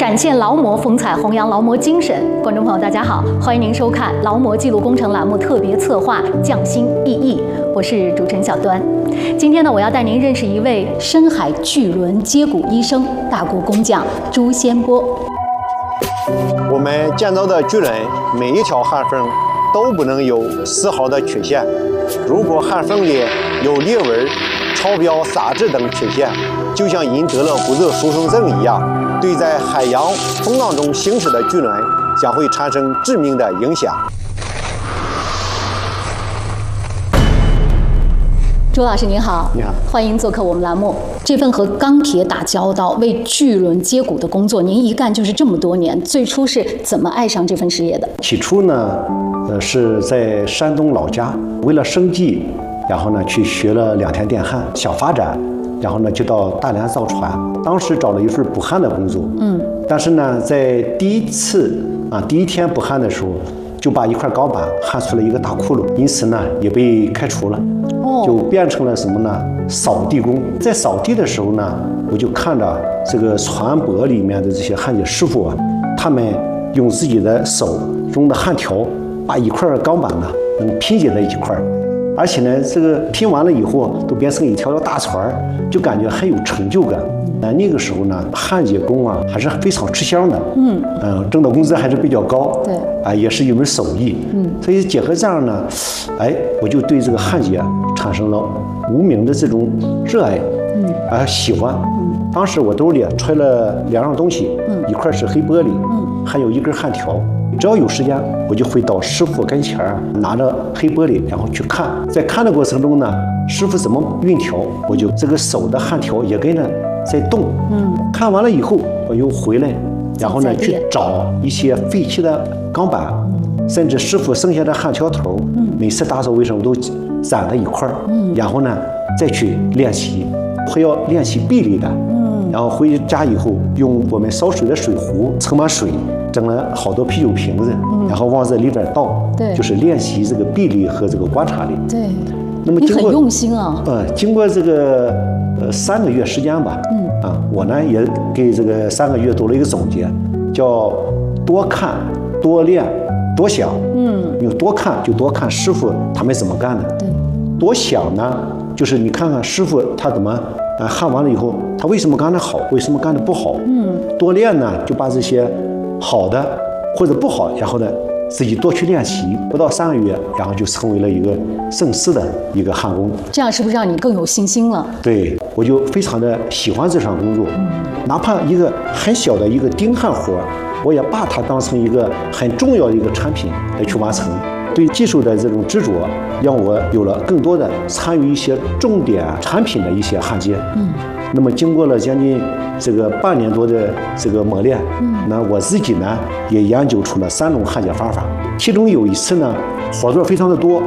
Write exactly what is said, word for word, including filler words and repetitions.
展现劳模风采，弘扬劳模精神。观众朋友，大家好，欢迎您收看劳模记录工程栏目特别策划《匠心熠熠》，我是主持人小端。今天呢，我要带您认识一位深海巨轮接骨医生、大国工匠朱先波。 我们建造的巨轮每一条焊缝都不能有丝毫的缺陷，如果焊缝里有裂纹、超标、洒质等缺陷，就像人得了骨质疏松症一样，对在海洋风浪中行驶的巨轮将会产生致命的影响。 朱老师您好， 你好， 欢迎做客我们栏目。这份和钢铁打交道、为巨轮接骨的工作，您一干就是这么多年。最初是怎么爱上这份事业的？ 起初呢，呃，是在山东老家，为了生计，然后呢去学了两天电焊，想发展，然后呢就到大连造船。当时找了一份补焊的工作，嗯，但是呢，在第一次啊第一天补焊的时候，就把一块钢板焊出了一个大窟窿，因此呢也被开除了。就变成了什么呢？扫地工。在扫地的时候呢，我就看着这个船舶里面的这些焊接师傅啊，他们用自己的手中的焊条，把一块钢板呢能拼接在一块，而且呢，这个拼完了以后都变成一条条大船，就感觉很有成就感。那那个时候呢，焊接工啊还是非常吃香的，嗯嗯、呃，挣的工资还是比较高，对，啊，也是一门手艺，嗯，所以结合这样呢，哎，我就对这个焊接产生了无名的这种热爱，嗯，啊喜欢。嗯，当时我兜里揣了两样东西，嗯，一块是黑玻璃，嗯，还有一根焊条。只要有时间，我就会到师傅跟前儿，拿着黑玻璃，然后去看。在看的过程中呢，师傅怎么运条，我就这个手的焊条也跟着在动。嗯，看完了以后，我又回来，然后呢去找一些废弃的钢板，甚至师傅剩下的焊条头，每次打扫卫生都攒在一块儿。嗯，然后呢再去练习，会要练习臂力的。嗯，然后回家以后，用我们烧水的水壶盛满水。整了好多啤酒瓶子，嗯、然后往这里边倒，对，就是练习这个臂力和这个观察力。 对， 那么经过你很用心啊。 呃，经过这个呃三个月时间吧，嗯啊，我呢也给这个三个月做了一个总结，叫多看、多练、多想。嗯，因为多看就多看师傅他们怎么干的，对，多想呢，就是你看看师傅他怎么。啊，焊完了以后，他为什么干得好，为什么干得不好？嗯，多练呢，就把这些好的或者不好，然后呢自己多去练习，不到三个月，然后就成为了一个正式的一个焊工。 这样是不是让你更有信心了？ 对，我就非常的喜欢这项工作，嗯、哪怕一个很小的一个钉焊活，我也把它当成一个很重要的一个产品来去完成。对技术的这种执着，让我有了更多的参与一些重点产品的一些焊接。嗯，那么经过了将近这个半年多的这个磨练，嗯，那我自己呢也研究出了三种焊接方法。其中有一次呢，活动非常的多，